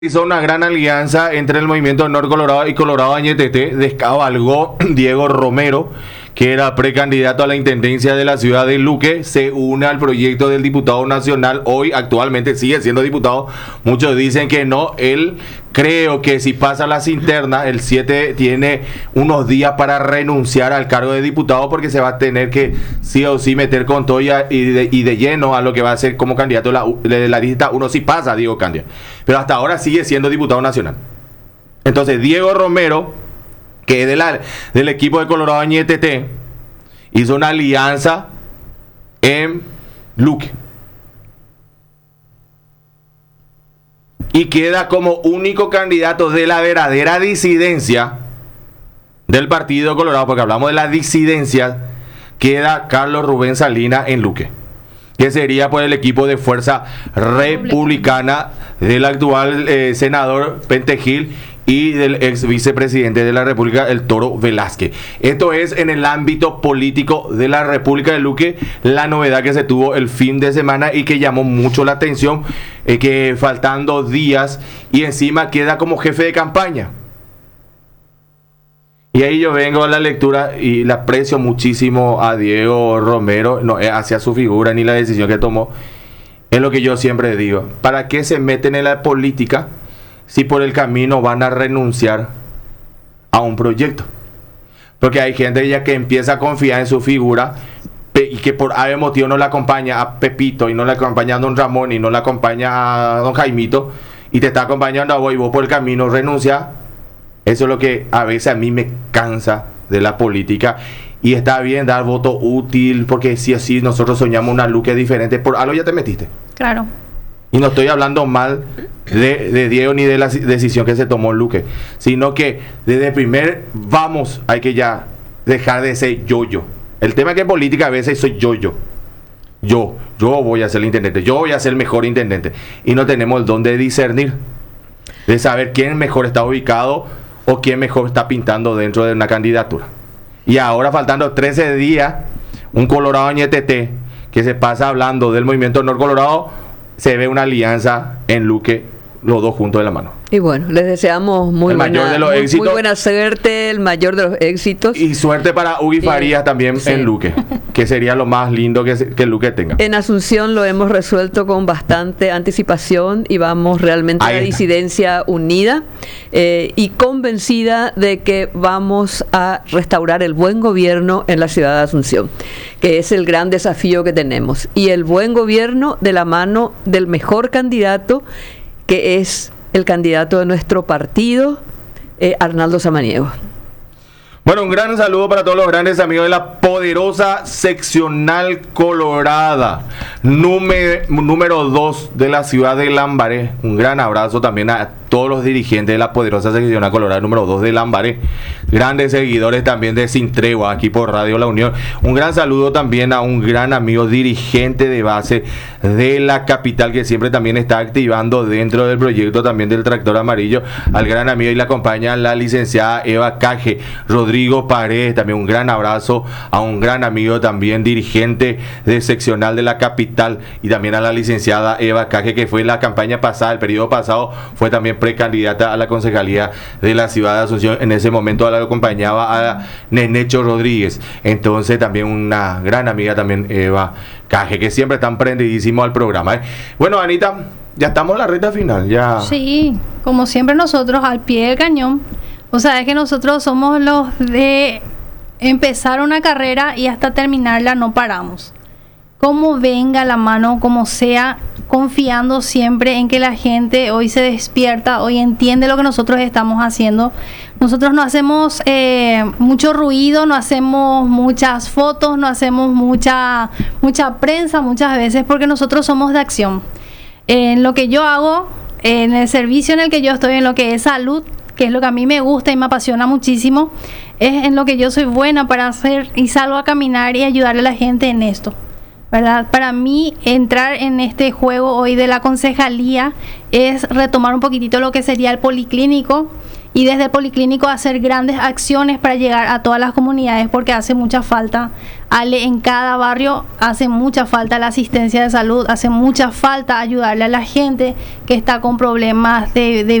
Hizo una gran alianza entre el movimiento Nor Colorado y Colorado Añetete. Descabalgó Diego Romero, que era precandidato a la intendencia de la ciudad de Luque. Se une al proyecto del diputado nacional. Hoy actualmente sigue siendo diputado. Muchos dicen que no. Él, creo que si pasa las internas, el 7 tiene unos días para renunciar al cargo de diputado, porque se va a tener que sí o sí meter con todo y de lleno a lo que va a ser como candidato de la lista. Uno sí pasa, Diego Candia, pero hasta ahora sigue siendo diputado nacional. Entonces Diego Romero, que es del equipo de Colorado Añetete, hizo una alianza en Luque y queda como único candidato de la verdadera disidencia del Partido Colorado, porque hablamos de la disidencia. Queda Carlos Rubén Salinas en Luque, que sería por el equipo de Fuerza Republicana del actual senador Pentejil y del ex vicepresidente de la República, el Toro Velázquez. Esto es en el ámbito político de la República de Luque, la novedad que se tuvo el fin de semana y que llamó mucho la atención, que faltando días y encima queda como jefe de campaña. Y ahí yo vengo a la lectura y le aprecio muchísimo a Diego Romero, no hacia su figura ni la decisión que tomó. Es lo que yo siempre digo: ¿para qué se meten en la política si por el camino van a renunciar a un proyecto? Porque hay gente ya que empieza a confiar en su figura y que por algún motivo no le acompaña a Pepito, y no le acompaña a don Ramón, y no le acompaña a don Jaimito, y te está acompañando a vos, y vos por el camino renuncias. Eso es lo que a veces a mí me cansa de la política. Y está bien dar voto útil, porque si así nosotros soñamos una Luque diferente. Por algo ya te metiste. Claro. Y no estoy hablando mal de Diego ni de la decisión que se tomó en Luque, sino que desde el primer hay que ya dejar de ser yo-yo. El tema es que en política a veces soy yo-yo. Yo voy a ser el intendente, yo voy a ser el mejor intendente. Y no tenemos el don de discernir, de saber quién mejor está ubicado o quién mejor está pintando dentro de una candidatura. Y ahora, faltando 13 días, un Colorado Añetete que se pasa hablando del movimiento Nor Colorado, se ve una alianza en Luque, los dos juntos de la mano. Y bueno, les deseamos muy buena suerte, el mayor de los éxitos. Y suerte para Hugo Farías también, sí, en Luque, que sería lo más lindo que Luque tenga. En Asunción lo hemos resuelto con bastante anticipación y vamos realmente a la disidencia unida y convencida de que vamos a restaurar el buen gobierno en la ciudad de Asunción, que es el gran desafío que tenemos. Y el buen gobierno de la mano del mejor candidato, que es el candidato de nuestro partido, Arnaldo Samaniego. Bueno, un gran saludo para todos los grandes amigos de la poderosa seccional colorada, número 2 de la ciudad de Lambaré. Un gran abrazo también a todos los dirigentes de la poderosa seccional colorada número 2 de Lambaré, grandes seguidores también de Sin Tregua aquí por Radio La Unión. Un gran saludo también a un gran amigo dirigente de base de la capital, que siempre también está activando dentro del proyecto también del Tractor Amarillo, al gran amigo, y le acompaña la licenciada Eva Caje, Rodrigo Paredes. También un gran abrazo a un gran amigo también dirigente de seccional de la capital, y también a la licenciada Eva Caje, que fue en la campaña pasada, el periodo pasado, fue también precandidata a la concejalía de la ciudad de Asunción. En ese momento la acompañaba a Nenecho Rodríguez. Entonces también una gran amiga también, Eva Caje, que siempre está prendidísimo al programa. Bueno, Anita, ya estamos en la recta final. Ya. Sí, como siempre nosotros al pie del cañón. O sea, es que nosotros somos los de empezar una carrera y hasta terminarla no paramos. Como venga la mano, como sea, confiando siempre en que la gente hoy se despierta, hoy entiende lo que nosotros estamos haciendo. Nosotros no hacemos mucho ruido, no hacemos muchas fotos, no hacemos mucha prensa muchas veces, porque nosotros somos de acción. En lo que yo hago, en el servicio en el que yo estoy, en lo que es salud, que es lo que a mí me gusta y me apasiona muchísimo, es en lo que yo soy buena para hacer, y salgo a caminar y ayudarle a la gente en esto, ¿verdad? Para mí, entrar en este juego hoy de la concejalía es retomar un poquitito lo que sería el policlínico y desde el Policlínico hacer grandes acciones para llegar a todas las comunidades, porque hace mucha falta, Ale, en cada barrio hace mucha falta la asistencia de salud, hace mucha falta ayudarle a la gente que está con problemas de